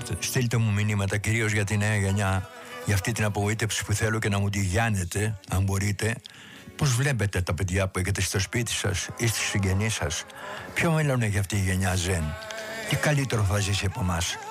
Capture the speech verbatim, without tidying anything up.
στείλτε μου μηνύματα, κυρίως για τη νέα γενιά, για αυτή την απογοήτευση που θέλω και να μου τη γιάνετε, αν μπορείτε. Πώς βλέπετε τα παιδιά που έχετε στο σπίτι σας ή στους συγγενείς σας? Ποιο μέλλον έχει αυτή η γενιά Ζεν? Τι καλύτερο θα ζήσει από εμάς?